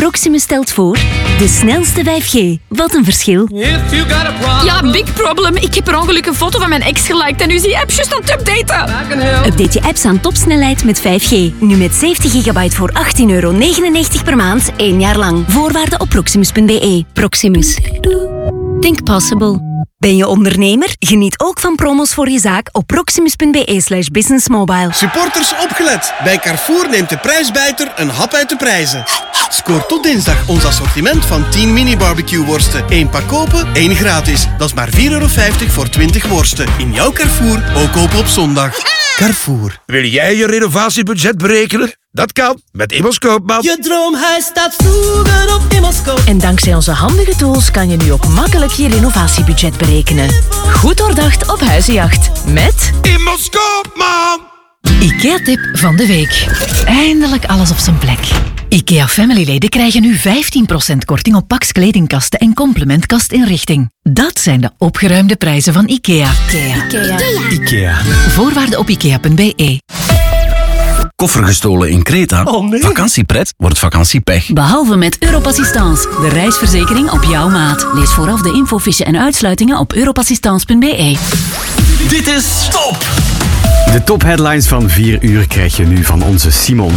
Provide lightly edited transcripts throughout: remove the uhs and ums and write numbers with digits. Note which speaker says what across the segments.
Speaker 1: Proximus stelt voor de snelste 5G. Wat een verschil.
Speaker 2: Ja, big problem. Ik heb per ongeluk een foto van mijn ex geliked en nu is die app juist aan het updaten.
Speaker 1: Update je apps aan topsnelheid met 5G. Nu met 70 gigabyte voor €18,99 per maand, 1 jaar lang. Voorwaarden op proximus.be. Proximus. Think possible. Ben je ondernemer? Geniet ook van promos voor je zaak op proximus.be/businessmobile.
Speaker 3: Supporters opgelet. Bij Carrefour neemt de prijsbijter een hap uit de prijzen. Scoor tot dinsdag ons assortiment van 10 mini-barbecue-worsten. 1 pak kopen, 1 gratis. Dat is maar €4,50 voor 20 worsten. In jouw Carrefour, ook open op zondag. Carrefour.
Speaker 4: Wil jij je renovatiebudget berekenen? Dat kan met Immers Koopman.
Speaker 5: Je droomhuis staat vroeger op Immers Koopman.
Speaker 6: En dankzij onze handige tools kan je nu ook makkelijk je renovatiebudget berekenen. Goed doordacht op huizenjacht. Met
Speaker 4: Immers Koopman.
Speaker 6: IKEA-tip van de week. Eindelijk alles op zijn plek. IKEA Family-leden krijgen nu 15% korting op Pax kledingkasten en complementkastinrichting. Dat zijn de opgeruimde prijzen van IKEA.
Speaker 7: IKEA.
Speaker 6: Voorwaarden op ikea.be.
Speaker 7: Koffer gestolen in Kreta?
Speaker 3: Oh nee.
Speaker 7: Vakantiepret wordt vakantiepech.
Speaker 1: Behalve met Europassistance, de reisverzekering op jouw maat. Lees vooraf de infofiche en uitsluitingen op europassistance.be.
Speaker 7: Dit is Top!
Speaker 8: De topheadlines van 4 uur krijg je nu van onze Simon.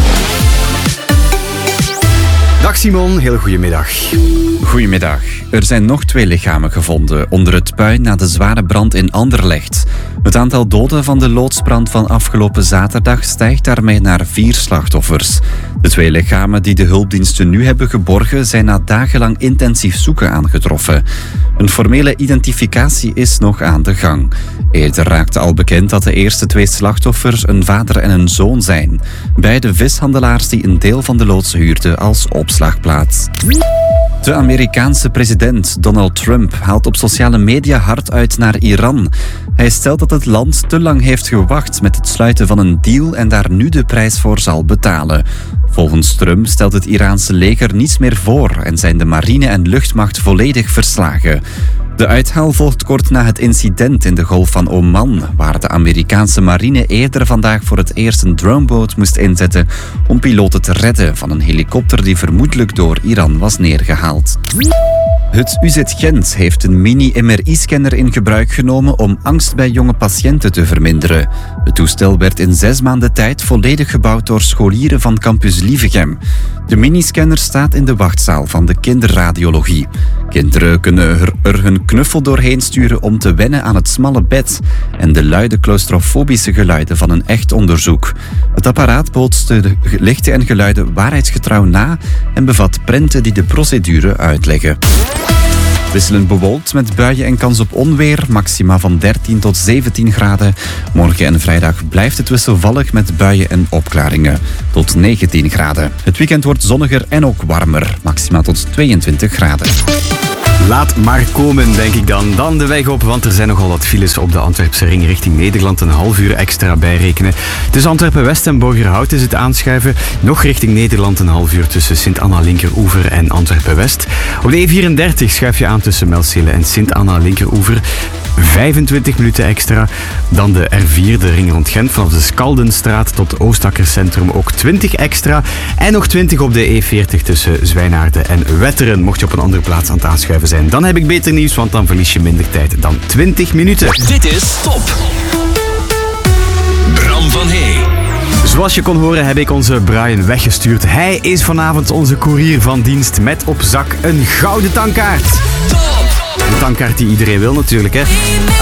Speaker 8: Dag Simon, heel goedemiddag.
Speaker 9: Goedemiddag. Er zijn nog 2 lichamen gevonden onder het puin na de zware brand in Anderlecht. Het aantal doden van de loodsbrand van afgelopen zaterdag stijgt daarmee naar 4 slachtoffers. De 2 lichamen die de hulpdiensten nu hebben geborgen zijn na dagenlang intensief zoeken aangetroffen. Een formele identificatie is nog aan de gang. Eerder raakte al bekend dat de eerste 2 slachtoffers een vader en een zoon zijn. Beide vishandelaars die een deel van de loods huurden als opslagplaats. De Amerikaanse president Donald Trump haalt op sociale media hard uit naar Iran. Hij stelt dat het land te lang heeft gewacht met het sluiten van een deal en daar nu de prijs voor zal betalen. Volgens Trump stelt het Iraanse leger niets meer voor en zijn de marine en luchtmacht volledig verslagen. De uithaal volgt kort na het incident in de Golf van Oman, waar de Amerikaanse marine eerder vandaag voor het eerst een droneboot moest inzetten om piloten te redden van een helikopter die vermoedelijk door Iran was neergehaald. Het UZ Gent heeft een mini-MRI-scanner in gebruik genomen om angst bij jonge patiënten te verminderen. Het toestel werd in 6 maanden tijd volledig gebouwd door scholieren van Campus Lievegem. De miniscanner staat in de wachtzaal van de kinderradiologie. Kinderen kunnen er hun knuffel doorheen sturen om te wennen aan het smalle bed en de luide claustrofobische geluiden van een echt onderzoek. Het apparaat bootst de lichten en geluiden waarheidsgetrouw na en bevat prenten die de procedure uitleggen. Wisselend bewolkt met buien en kans op onweer, maxima van 13 tot 17 graden. Morgen en vrijdag blijft het wisselvallig met buien en opklaringen, tot 19 graden. Het weekend wordt zonniger en ook warmer, maxima tot 22 graden.
Speaker 8: Laat maar komen, denk ik dan. Dan de weg op, want er zijn nogal wat files op de Antwerpse ring richting Nederland. Een half uur extra bijrekenen. Tussen Antwerpen-West en Borgerhout is het aanschuiven. Nog richting Nederland een half uur tussen Sint-Anna Linkeroever en Antwerpen-West. Op de E34 schuif je aan tussen Melcele en Sint-Anna Linkeroever. 25 minuten extra. Dan de R4, de ring rond Gent, vanaf de Skaldenstraat tot Oostakkerscentrum ook 20 extra. En nog 20 op de E40 tussen Zwijnaarden en Wetteren. Mocht je op een andere plaats aan het aanschuiven zijn, dan heb ik beter nieuws, want dan verlies je minder tijd dan 20 minuten.
Speaker 7: Dit is Top. Bram van Hey.
Speaker 8: Zoals je kon horen heb ik onze Brian weggestuurd. Hij is vanavond onze koerier van dienst met op zak een gouden tankkaart.
Speaker 7: Top!
Speaker 8: Een tankkaart die iedereen wil natuurlijk, hè.